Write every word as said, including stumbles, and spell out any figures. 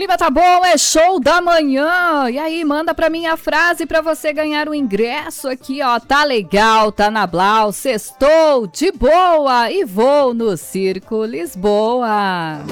clima tá bom, é show da manhã. E aí, manda pra mim a frase pra você ganhar o ingresso aqui, ó. Tá legal, tá na Blau, sextou de boa e vou no Circo Lisboa.